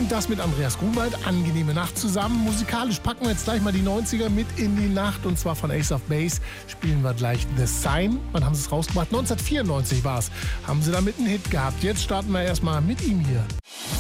das mit Andreas Grunwald. Angenehme Nacht zusammen. Musikalisch packen wir jetzt gleich mal die 90er mit in die Nacht. Und zwar von Ace of Base spielen wir gleich The Sign. Wann haben sie es rausgebracht? 1994 war es. Haben sie damit einen Hit gehabt. Jetzt starten wir erstmal mit ihm hier.